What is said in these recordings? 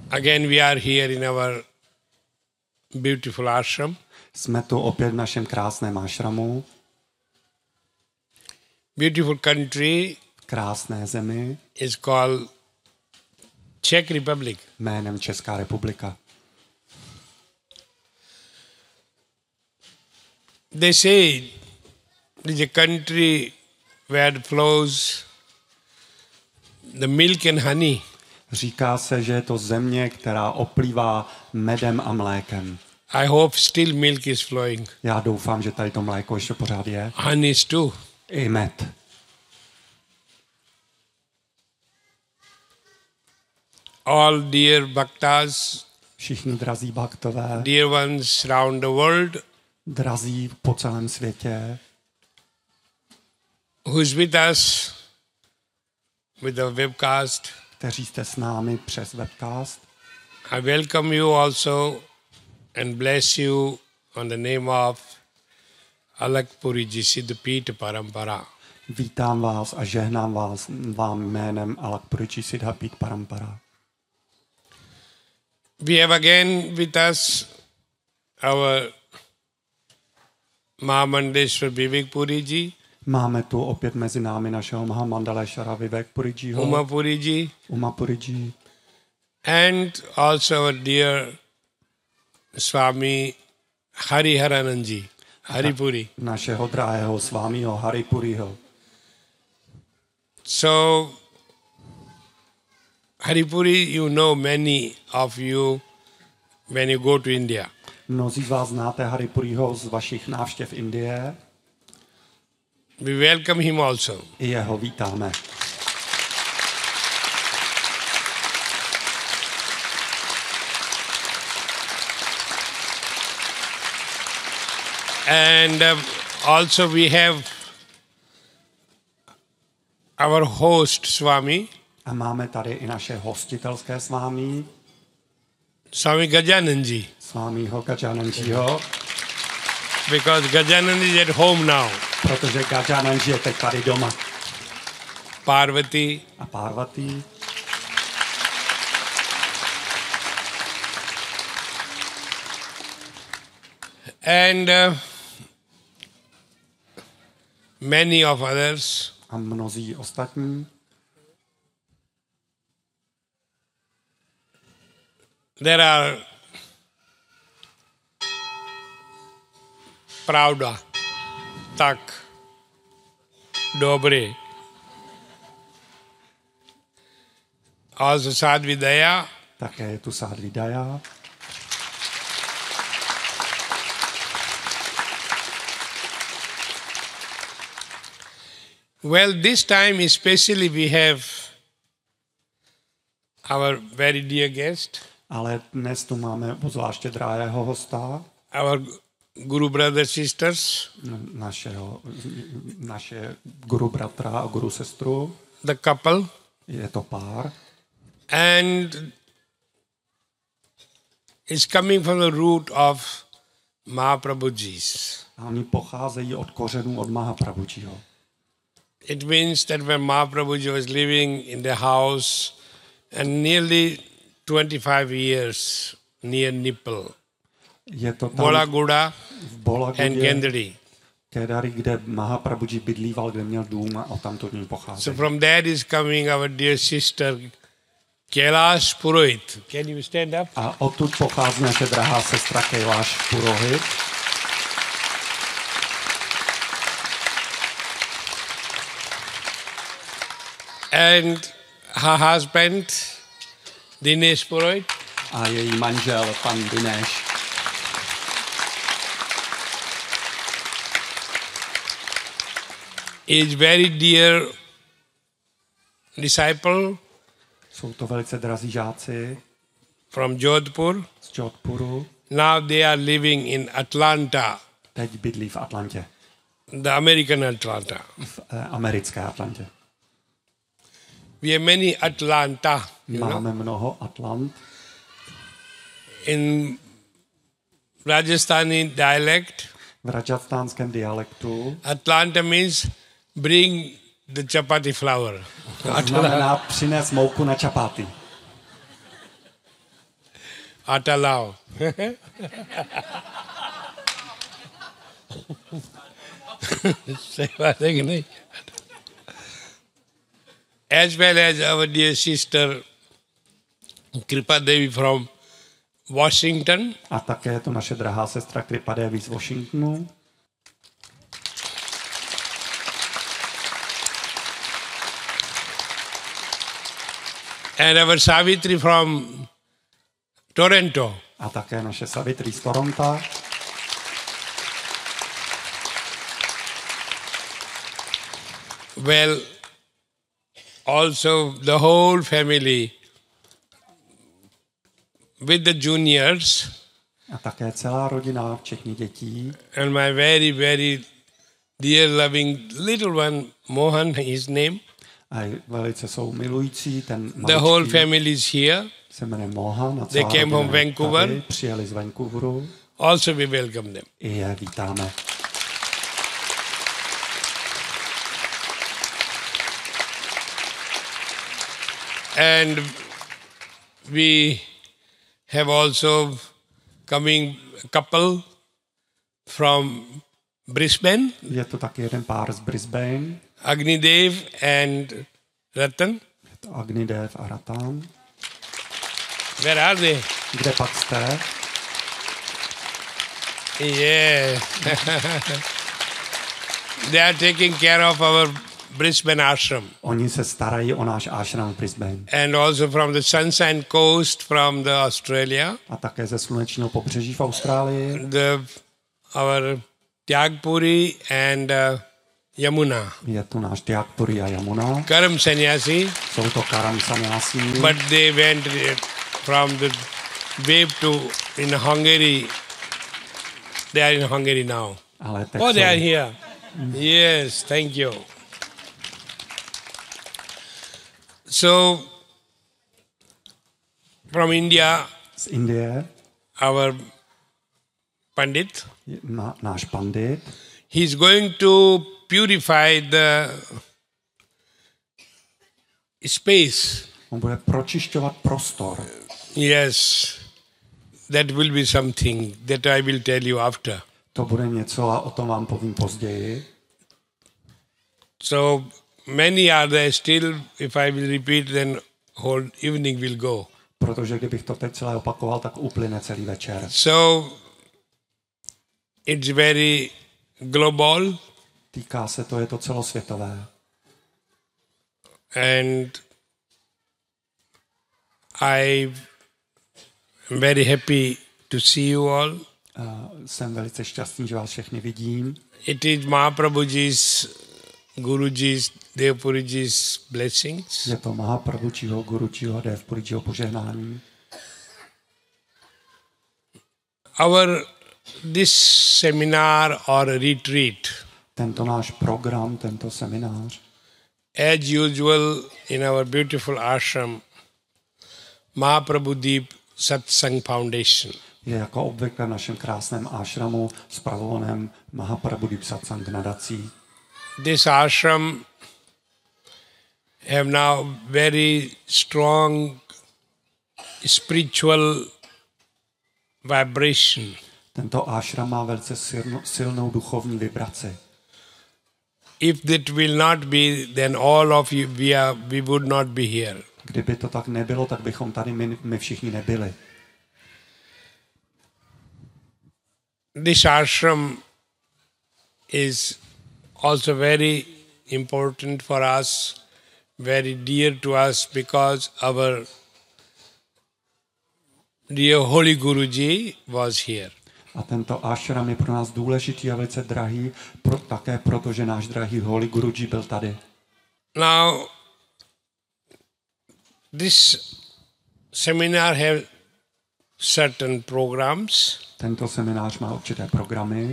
Again we are here in our beautiful ashram. Jsme tu opět v našem krásném ashramu, Beautiful country krásné zemi, is called Czech Republic. jménem Česká republika. They say it is a country where flows the milk and honey. Říká se, že je to země, která oplývá medem a mlékem. I hope still milk is flowing. Já doufám, že tady to mléko ještě pořád je. Honey is too. I med. All dear bhaktas, Všichni drazí baktové, dear ones around the world, drazí po celém světě, who is with us with the webcast, kteří jste s námi přes webcast. I welcome you also and bless you on the name of Alakpuriji Siddhapita Parampara. Vítám vás a žehnám vám jménem Alakpuriji Siddhapita Parampara. We have again with us our Mahamandeshwar Vivek Puriji, Máme tu opět mezi námi našeho Mahamandaleshvara Vivek Purijiho, Uma Puriji, Uma Puriji, and also our dear Swami Hariharanandji, Haripuri. našeho drahého svámího Haripuriho. So, Haripuri, you know many of you when you go to India. Mnozí z vás znáte Haripuriho z vašich návštěv Indie. We welcome him also. I jeho vítáme. And also we have our host Swami, A máme tady i naše hostitelské svámí, Swami Gajananji, svámího Gajananjiho, because Gajanand is at home now. protože Gajananji je teď tady doma. Parvati, A Parvati, and many of others. a mnozí ostatní. There are Pravda, Tak, Dobry, also Sadhvi Daya, Také je tu Sadhvi Daya. Well, this time especially we have our very dear guest, Ale dnes tu máme zvláště drahého hosta, our Guru brothers, sisters, naše guru bratra a guru sestru. the couple, Je to pár. and it's coming from the root of Mahaprabhuji's. A oni pocházejí od kořenů od Mahaprabhujiho. It means that when Mahaprabhuji was living in the house and nearly 25 years near Nipple, Je to tam Bolaguda v and Bolagudě, Kendri. Kedari, kde Mahaprabhuji bydlíval, kde měl dům a odtamtud ní So pochází. from that is coming our dear sister Kailash Purohit. Can you stand up? A odtud pochází naše drahá sestra Kailash Purohit. And her husband Dinesh Purohit. A její manžel, pan Dinesh. Is very dear disciple Jsou to velice drazí žáci from Jodhpur. z Jodhpuru. Now they are living in Atlanta, Teď bydlí v Atlantě, the American Atlanta. v americké Atlantě. We have many Atlanta, Máme mnoho Atlant. in Rajasthani dialect. V rajastánském dialektu Atlanta means bring the chapati flour. to znamená přines mouku na čapáty. Atta lao. As well as our dear sister Kripa Devi from Washington. A také je to naše drahá sestra Kripa Devi z Washingtonu. And our Savitri from Toronto. A také naše Savitri z Toronto. Well, also the whole family with the juniors A také celá rodina, včetně dětí. and my very, very dear loving little one, Mohan, his name. A velice jsou milující, ten The whole maličký family is here. se jmenuje Mohan. A They celá came rodina from je Vancouver. tady, přijeli z Vancouveru. Also we welcome them. I je vítáme. And we have also coming couple from Brisbane, Je to taky jeden pár z Brisbane. Agnidev and Ratan. Je to Agnidev a Ratan. Where are they? Kde pak jste? Yeah. They are taking care of our Brisbane ashram. Oni se starají o náš ashram v Brisbane. And also from the Sunshine Coast from the Australia, A také ze slunečního pobřeží v Austrálii. our Tyagpuri and Yamuna. Je tu náš Tyagpuri a Yamuna. Karam Sannyasi, Jsou to Karam Sannyasi. but they went from the wave to in Hungary. They are in Hungary now. Ale teď Oh, they are jsou, here. Yes, thank you. So, from India, z Indie. our Pandit, Náš pandit. he's going to purify the space. On bude pročišťovat prostor. Yes, that will be something that I will tell you after. To bude něco a o tom vám povím později. So many are there still. If I will repeat, then whole evening will go. Protože kdybych to teď celé opakoval, tak uplyne celý večer. So it's very global, Týká se to, je to celosvětové. and I'm very happy to see you all. Jsem velice šťastný, že vás všechny vidím. It is Mahaprabhuji's, Guruji's, Devpuriji's blessings. Je to Mahaprabhujiho, Gurujiho, Devpurijiho požehnání. This seminar or retreat, Tento náš program, tento seminář, as usual in our beautiful ashram, Mahaprabhu Deep Satsang Foundation. je jako obvykle v našem krásném ashramu spravovaném Mahaprabhu Satsang nadací. This ashram have now very strong spiritual vibration. Tento ashram má velice silnou duchovní vibraci. If that will not be, then all of you, we would not be here. Kdyby to tak nebylo, tak bychom tady my všichni nebyli. This ashram is also very important for us, very dear to us, because our dear Holy Guruji was here. A tento ashram je pro nás důležitý a velice drahý, také proto, že náš drahý Holy Guruji byl tady. Now, this seminar have certain programs. Tento seminář má určité programy.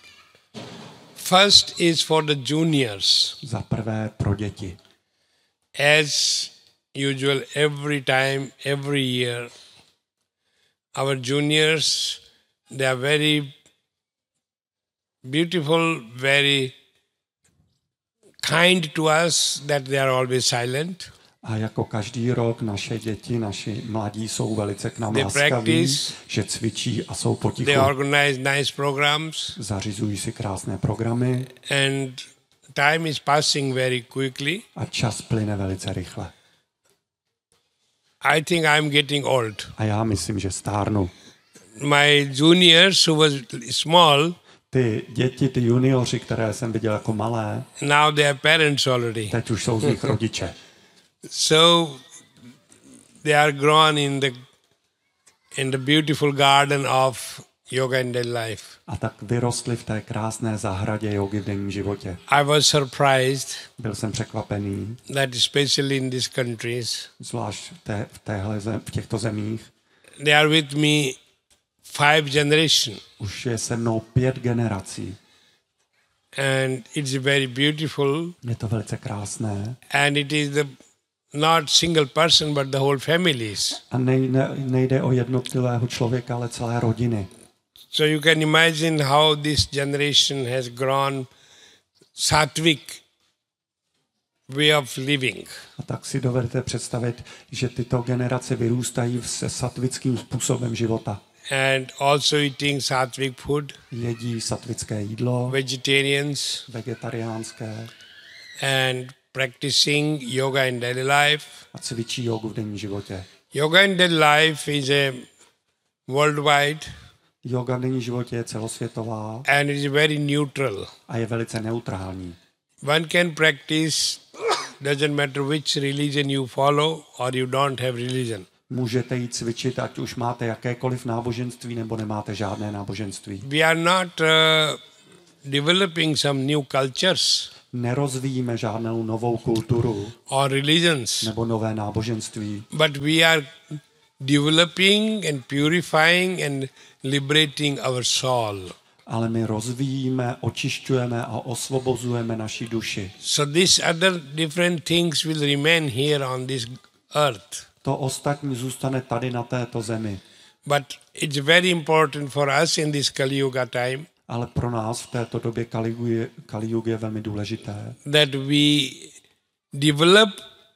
First is for the juniors. Za prvé pro děti. As usual, every time, every year, our juniors, they are very beautiful, very kind to us, that they are always silent. A jako každý rok naše děti, naši mladí jsou velice k nám They laskaví, practice. že cvičí a jsou potichu. They organize nice programs, Zařizují si krásné programy and time is passing very quickly. a čas plyne velice rychle. I think I'm getting old. A já myslím, že stárnu. My juniors who was small, Ty děti, ty junioři, které jsem viděl jako malé, now they are parents already. teď už jsou z nich rodiče. So they are grown in the beautiful garden of yoga and daily life. A tak vyrostli v té krásné zahradě jogy v denním životě. I was surprised Byl jsem překvapený, that especially in these countries, zvlášť v těchto zemích, they are with me 5 generations. už je se mnou 5 generací. And it's very beautiful. Je to velice krásné. And it is not single person, but the whole families. A nejde o jednotlivého člověka, ale celé rodiny. So you can imagine how this generation has grown sattvic way of living. A tak si dovedete představit, že tyto generace vyrůstají se satvickým způsobem života. And also eating sattvic food, Jedí satvické jídlo, vegetarians, vegetariánské and practicing yoga in daily life. a cvičí jogu v denním životě. Yoga in daily life is a worldwide Yoga v denním životě je celosvětová and it is very neutral. a je velice neutrální. One can practice, doesn't matter which religion you follow or you don't have religion. Můžete jít cvičit, ať už máte jakékoliv náboženství nebo nemáte žádné náboženství. We are not developing some new cultures Nerozvíjíme žádnou novou kulturu or religions, nebo nové náboženství, but we are developing and purifying and liberating our soul. ale my rozvíjíme, očišťujeme a osvobozujeme naši duši. So these other different things will remain here on this earth. To ostatní zůstane tady na této zemi. But it's very important for us in this Kali Yuga time Ale pro nás v této době Kali Yugy je velmi důležité, that we develop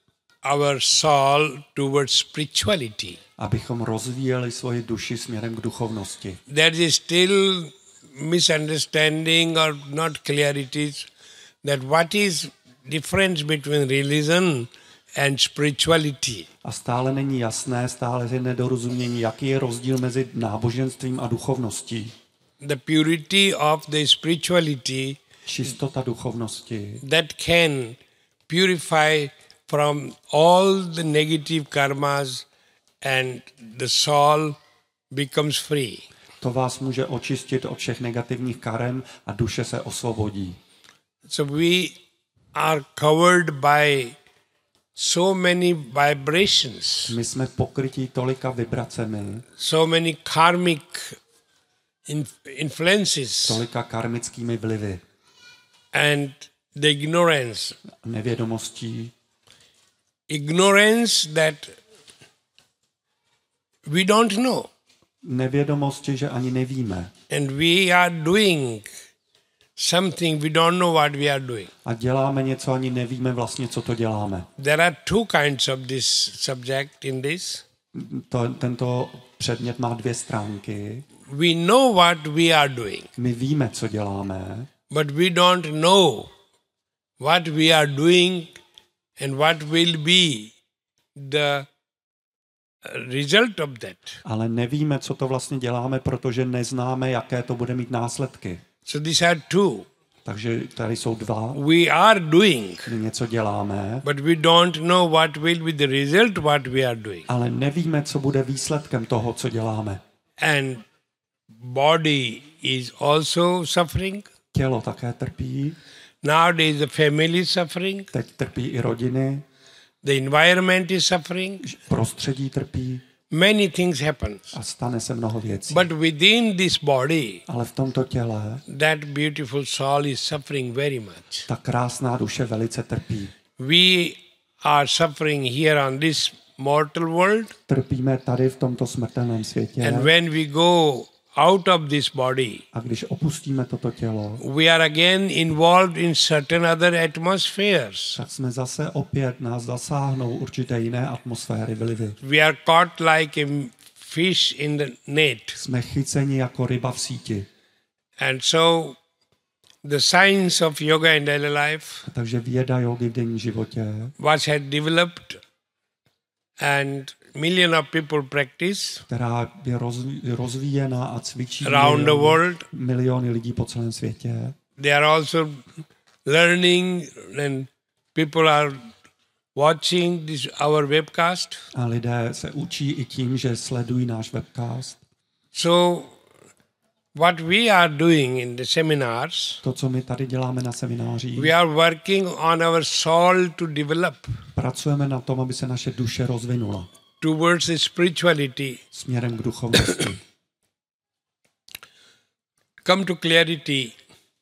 our soul towards spirituality. abychom rozvíjeli svoji duši směrem k duchovnosti. There is still misunderstanding or not clarities that what is difference between religion and spirituality. A stále není jasné, stále je nedorozumění, jaký je rozdíl mezi náboženstvím a duchovností. The purity of the spirituality Čistota duchovnosti, that can purify from all the negative karmas and the soul becomes free. to vás může očistit od všech negativních karem a duše se osvobodí. So we are covered by so many vibrations, My jsme pokrytí tolika vibracemi, so many karmic influences, tolika karmickými vlivy, and the ignorance. nevědomostí, Ignorance that we don't know. nevědomosti, že ani nevíme. And we are doing something, we don't know what we are doing. A děláme něco, ani nevíme vlastně, co to děláme. There are 2 kinds of this subject in this. Tento předmět má 2 stránky. We know what we are doing, My víme, co děláme, but we don't know what we are doing and what will be the result of that. ale nevíme, co to vlastně děláme, protože neznáme, jaké to bude mít následky. So these are 2. Takže tady jsou 2. We are doing, My něco děláme, but we don't know what will be the result what we are doing. ale nevíme, co bude výsledkem toho, co děláme. And body is also suffering. Tělo také trpí, Nowadays the family is suffering. teď trpí i rodiny, The environment is suffering. prostředí trpí Many things happen. a stane se mnoho věcí. But within this body, Ale v tomto těle that beautiful soul is suffering very much. ta krásná duše velice trpí. We are suffering here on this mortal world. Trpíme tady v tomto smrtelném světě And when we go out of this body, A když opustíme toto tělo, we are again involved in certain other atmospheres. tak jsme zase opět, nás zasáhnou určité jiné atmosféry, vlivy. We are caught like a fish in the net. Jsme chyceni jako ryba v síti. And so the science of yoga in daily life, Takže věda jogy v denním životě, what had developed and million of people practice která je rozvíjená a cvičí around the world, miliony lidí po celém světě. they are also learning and people are watching this our webcast. A lidé se učí i tím, že sledují náš webcast. So what we are doing in the seminars, To, co my tady děláme na seminářích, we are working on our soul to develop pracujeme na tom, aby se naše duše rozvinula towards the spirituality, směrem k duchovnosti. come to clarity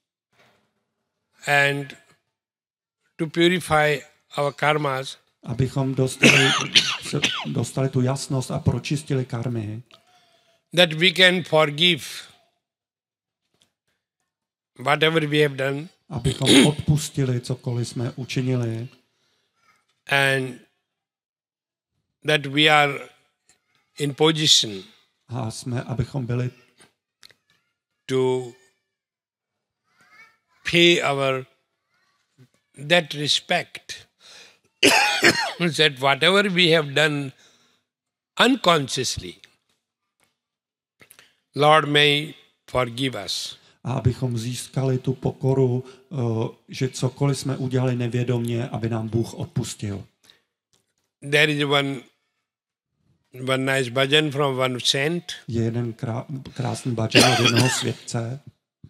and to purify our karmas, Abychom dostali tu jasnost a pročistili karmy, that we can forgive whatever we have done abychom odpustili cokoliv jsme učinili and that we are in position a abychom byli to pay our that respect that whatever we have done unconsciously, Lord may forgive us. a abychom získali tu pokoru, že cokoliv jsme udělali nevědomě, aby nám Bůh odpustil. There is one nice bhajan from one saint. Je jeden krásný bhajan od jednoho světce.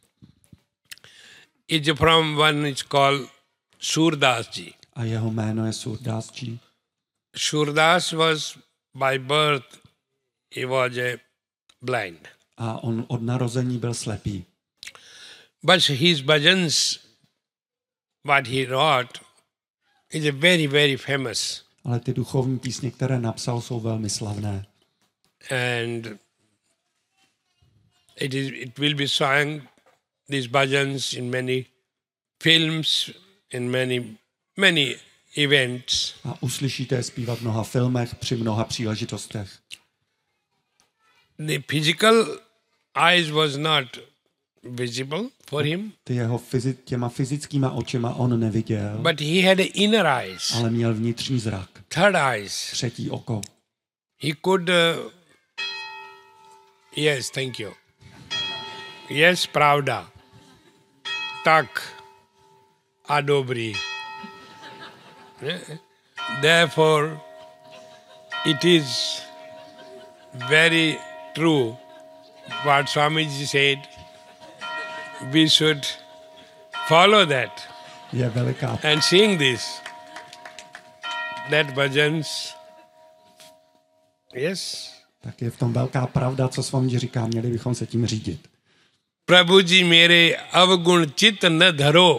It's from one is called Surdas Ji. A jeho jméno je Surdas Ji. Surdas was by birth, he was a blind. A on od narození byl slepý. But his bhajans, what he wrote, is a very, very famous. Ale ty duchovní písně, které napsal, jsou velmi slavné. And it will be sung, these bhajans, in many films, in many events. A uslyšíte je zpívat v mnoha filmech, při mnoha příležitostech. The physical eyes was not visible for him, Těma fyzickýma očima on neviděl, but he had inner eyes, ale měl vnitřní zrak, third eyes. třetí oko. He could, yes, thank you. Yes, pravda. Tak a dobrý. Therefore, it is very true what Swamiji said. We should follow that Je veliká and sing this. That bhajans. Yes. Tak je v tom velká pravda, co s vámi říká, měli bychom se tím řídit. प्रभु जी मेरे अवगुण चित न धरो,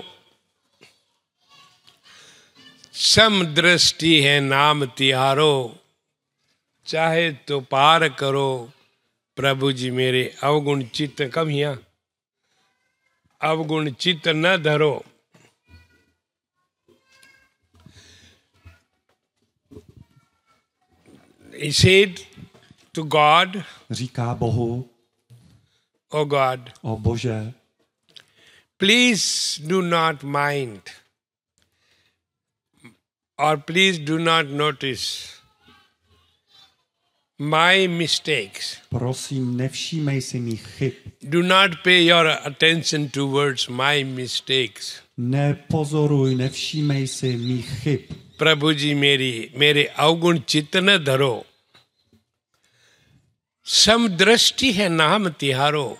सम दृष्टि है नाम तिहारो, चाहे तो पार करो। प्रभु जी मेरे अवगुण चित्त, कम हिया, अवगुण चित्त न धरो। He said to God, Říká Bohu, oh God, o Bože, please do not mind, or please do not notice my mistakes. prosím, nevšímej si mých chyb. Do not pay your attention towards my mistakes. Nepozoruj, nevšímej si mých chyb. प्रभु जी मेरे अवगुण चित्त न धरो, समदृष्टि है नाम तिहारो।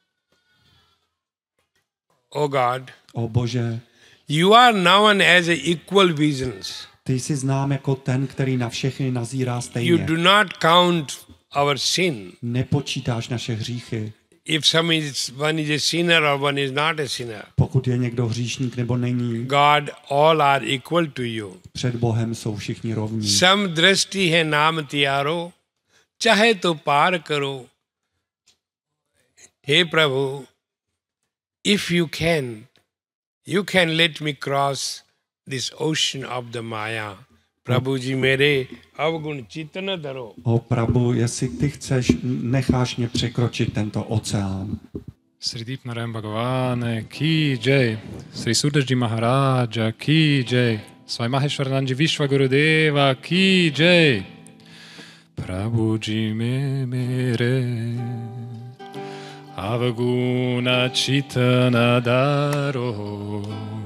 O God, O Bože, you are known as a equal visions. ty jsi znám jako ten, který na všechny nazírá You stejně. do not count our sin. Nepočítáš naše hříchy. If one is a sinner or one is not a sinner, Pokud je někdo hříšník nebo není, God, all are equal to you. před Bohem jsou všichni rovní. समदृष्टि है नाम तियारो, चाहे तो पार करो। Hey Prabhu, if you can let me cross this ocean of the Maya. Prabhu ji mere avgun chitana daro. O Prabhu, jestli ty chceš, necháš mě překročit tento oceán. Sri Deepnarayana Bhagavane ki jai, Sri Surdaji Maharaja ki jai, Swami Maheshwarananda Vishwa Gurudeva ki jai. Prabhuji me mere avaguna chitana daro.